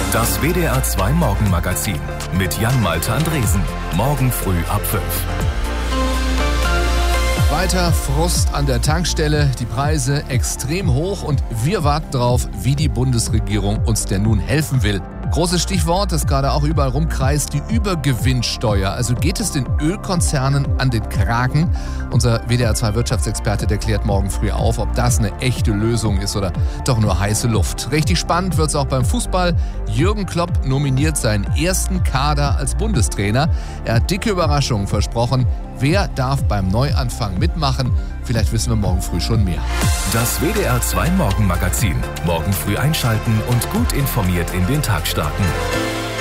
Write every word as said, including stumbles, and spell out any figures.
Das W D R zwei Morgenmagazin mit Jan-Malte Andresen. Morgen früh ab fünf. Weiter Frust an der Tankstelle, die Preise extrem hoch und wir warten darauf, wie die Bundesregierung uns denn nun helfen will. Großes Stichwort, das gerade auch überall rumkreist, die Übergewinnsteuer. Also geht es den Ölkonzernen an den Kragen? Unser W D R zwei Wirtschaftsexperte, der klärt morgen früh auf, ob das eine echte Lösung ist oder doch nur heiße Luft. Richtig spannend wird es auch beim Fußball. Jürgen Klopp nominiert seinen ersten Kader als Bundestrainer. Er hat dicke Überraschungen versprochen. Wer darf beim Neuanfang mitmachen? Vielleicht wissen wir morgen früh schon mehr. Das W D R zwei Morgenmagazin. Morgen früh einschalten und gut informiert in den Tag starten.